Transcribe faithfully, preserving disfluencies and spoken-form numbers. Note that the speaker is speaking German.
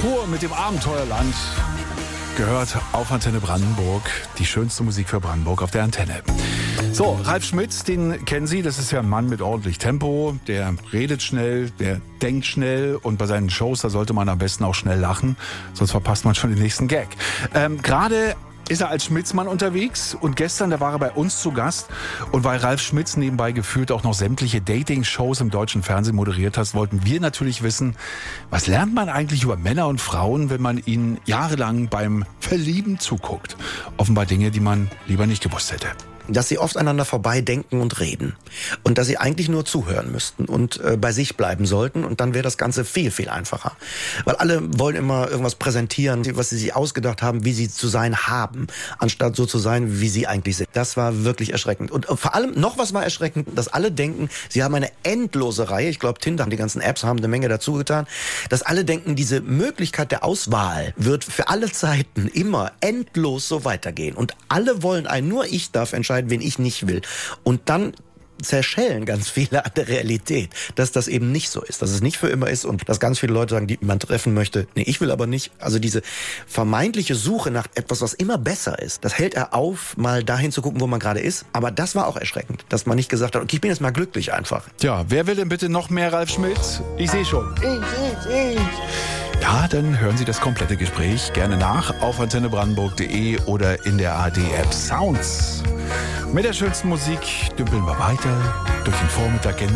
pur mit dem Abenteuerland. Gehört auf Antenne Brandenburg. Die schönste Musik für Brandenburg auf der Antenne. So, Ralf Schmitz, den kennen Sie. Das ist ja ein Mann mit ordentlich Tempo. Der redet schnell, der denkt schnell. Und bei seinen Shows, da sollte man am besten auch schnell lachen. Sonst verpasst man schon den nächsten Gag. Ähm, Gerade ist er als Schmitzmann unterwegs. Und gestern, da war er bei uns zu Gast. Und weil Ralf Schmitz nebenbei gefühlt auch noch sämtliche Dating-Shows im deutschen Fernsehen moderiert hat, wollten wir natürlich wissen, was lernt man eigentlich über Männer und Frauen, wenn man ihnen jahrelang beim Verlieben zuguckt? Offenbar Dinge, die man lieber nicht gewusst hätte. Dass sie oft aneinander vorbei denken und reden. Und dass sie eigentlich nur zuhören müssten und äh, bei sich bleiben sollten. Und dann wäre das Ganze viel, viel einfacher. Weil alle wollen immer irgendwas präsentieren, was sie sich ausgedacht haben, wie sie zu sein haben, anstatt so zu sein, wie sie eigentlich sind. Das war wirklich erschreckend. Und vor allem, noch was war erschreckend, dass alle denken, sie haben eine endlose Reihe. Ich glaube, Tinder, die ganzen Apps haben eine Menge dazu getan. Dass alle denken, diese Möglichkeit der Auswahl wird für alle Zeiten immer endlos so weitergehen. Und alle wollen einen, nur ich darf entscheiden, wen ich nicht will. Und dann zerschellen ganz viele an der Realität, dass das eben nicht so ist, dass es nicht für immer ist und dass ganz viele Leute sagen, die man treffen möchte, nee, ich will aber nicht. Also diese vermeintliche Suche nach etwas, was immer besser ist, das hält er auf, mal dahin zu gucken, wo man gerade ist. Aber das war auch erschreckend, dass man nicht gesagt hat, okay, ich bin jetzt mal glücklich einfach. Tja, wer will denn bitte noch mehr Ralf Schmitz? Ich sehe schon. Ich, ich, ich. Ja, dann hören Sie das komplette Gespräch gerne nach auf antenne brandenburg punkt de oder in der A R D-App Sounds. Mit der schönsten Musik dümpeln wir weiter durch den Vormittag.